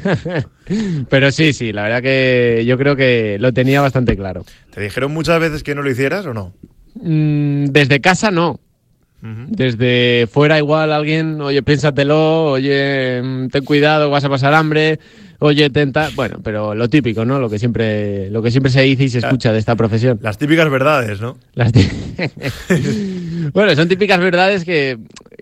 Pero sí, la verdad que yo creo que lo tenía bastante claro. ¿Te dijeron muchas veces que no lo hicieras o no? Desde casa no. Desde fuera igual alguien, oye, piénsatelo, oye, ten cuidado, vas a pasar hambre, oye, bueno, pero lo típico, ¿no? Lo que siempre se dice y se escucha de esta profesión. Las típicas verdades, ¿no? Bueno, son típicas verdades que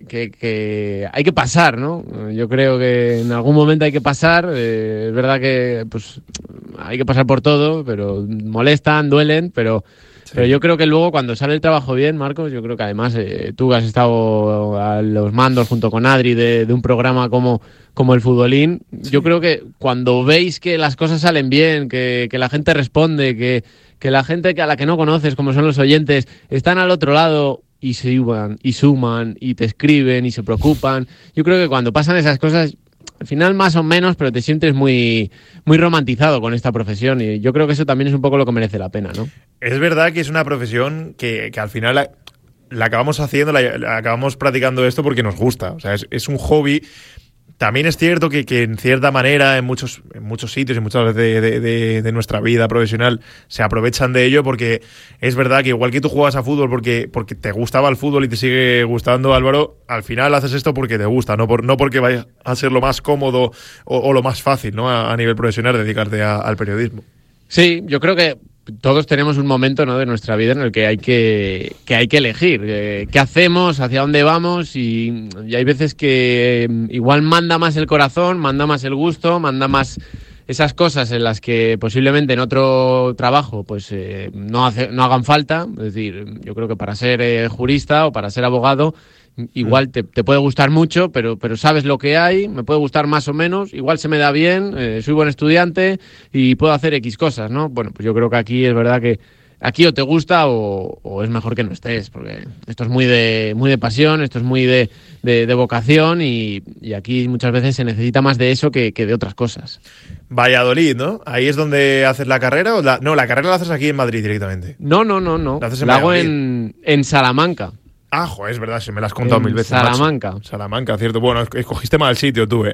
hay que pasar, ¿no? Yo creo que en algún momento hay que pasar. Es verdad que pues hay que pasar por todo, pero molestan, duelen, pero yo creo que luego cuando sale el trabajo bien, Marcos, yo creo que además tú has estado a los mandos junto con Adri de un programa como el Futbolín, yo creo que cuando veis que las cosas salen bien, que la gente responde, que la gente a la que no conoces, como son los oyentes, están al otro lado y se iban y suman y te escriben y se preocupan, yo creo que cuando pasan esas cosas, al final más o menos, pero te sientes muy, muy romantizado con esta profesión y yo creo que eso también es un poco lo que merece la pena, ¿no? Es verdad que es una profesión que al final la acabamos haciendo, la acabamos practicando esto porque nos gusta. O sea, es un hobby. También es cierto que en cierta manera en muchos sitios y muchas veces de nuestra vida profesional se aprovechan de ello, porque es verdad que igual que tú juegas a fútbol porque te gustaba el fútbol y te sigue gustando, Álvaro, al final haces esto porque te gusta, no porque vaya a ser lo más cómodo o lo más fácil, ¿no? A nivel profesional dedicarte al periodismo. Sí, yo creo que todos tenemos un momento, ¿no?, de nuestra vida en el que hay que elegir qué hacemos, hacia dónde vamos y hay veces que igual manda más el corazón, manda más el gusto, manda más esas cosas en las que posiblemente en otro trabajo pues no hagan falta. Es decir, yo creo que para ser jurista o para ser abogado igual te puede gustar mucho, pero sabes lo que hay, me puede gustar más o menos, igual se me da bien, soy buen estudiante y puedo hacer X cosas, ¿no? Bueno, pues yo creo que aquí es verdad que aquí o te gusta o es mejor que no estés, porque esto es muy de pasión, esto es muy de vocación y aquí muchas veces se necesita más de eso que de otras cosas. Valladolid, ¿no? ¿Ahí es donde haces la carrera? No, la carrera la haces aquí en Madrid directamente. No. La hago en Salamanca. Ah, joder, es verdad, se me la has contado mil veces. Salamanca. Macho. Salamanca, cierto. Bueno, escogiste mal sitio tú,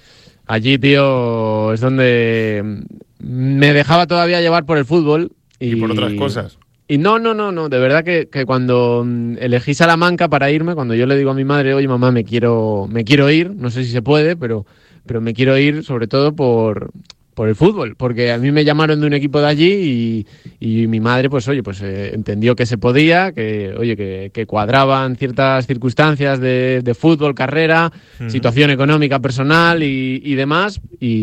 Allí, tío, es donde me dejaba todavía llevar por el fútbol. Y por otras cosas. Y no. De verdad que cuando elegí Salamanca para irme, cuando yo le digo a mi madre, oye, mamá, me quiero ir, no sé si se puede, pero me quiero ir sobre todo por el fútbol, porque a mí me llamaron de un equipo de allí y mi madre, pues oye, pues entendió que se podía, que cuadraban ciertas circunstancias de fútbol, carrera, situación económica personal y demás,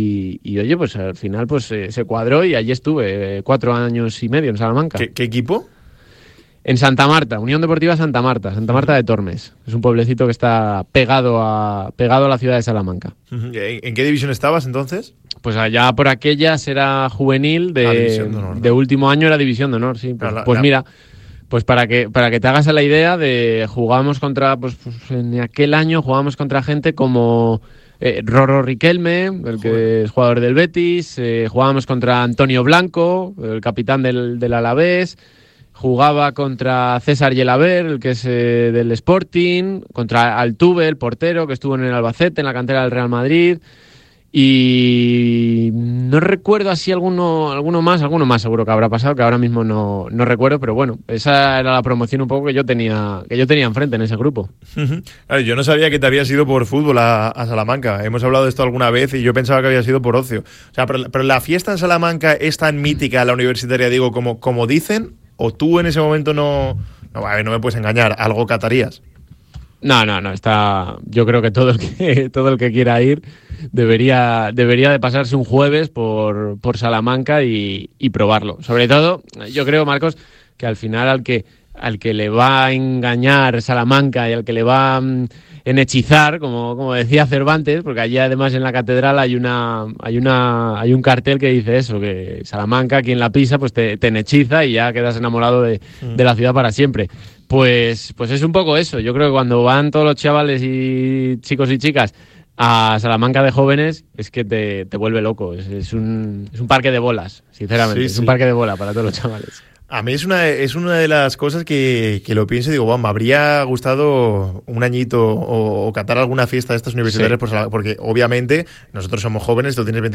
y oye, pues al final pues se cuadró y allí estuve 4 años y medio en Salamanca. ¿Qué equipo? En Santa Marta, Unión Deportiva Santa Marta de Tormes. Es un pueblecito que está pegado a la ciudad de Salamanca. ¿En qué división estabas entonces? Pues allá por aquellas era juvenil División de Honor, ¿no? De último año era División de Honor, sí. Pues mira, pues para que te hagas la idea de jugábamos contra, pues en aquel año jugábamos contra gente como Rorro Riquelme, el que es jugador del Betis, jugábamos contra Antonio Blanco, el capitán del Alavés. Jugaba contra César Yelaber, el que es del Sporting, contra Altuve, el portero, que estuvo en el Albacete, en la cantera del Real Madrid. Y no recuerdo así alguno más seguro que habrá pasado, que ahora mismo no recuerdo, pero bueno, esa era la promoción un poco que yo tenía enfrente en ese grupo. Yo no sabía que te habías ido por fútbol a Salamanca. Hemos hablado de esto alguna vez y yo pensaba que habías ido por ocio. O sea, pero la fiesta en Salamanca es tan mítica, la universitaria, digo, como dicen, o tú en ese momento no me puedes engañar, algo catarías. No, está. Yo creo que todo el que quiera ir debería de pasarse un jueves por Salamanca y probarlo. Sobre todo, yo creo, Marcos, que al final al que le va a engañar Salamanca y al que le va a enhechizar, como decía Cervantes, porque allí además en la catedral hay un cartel que dice eso, que Salamanca, quien la pisa, pues te enhechiza y ya quedas enamorado de la ciudad para siempre. Pues es un poco eso. Yo creo que cuando van todos los chavales y chicos y chicas a Salamanca de jóvenes, es que te vuelve loco. Es un parque de bolas, sinceramente. Sí. Es un parque de bola para todos los chavales. A mí es una de las cosas que lo pienso y digo, me habría gustado un añito o catar alguna fiesta de estas universitarias, sí. Porque obviamente nosotros somos jóvenes, tú tienes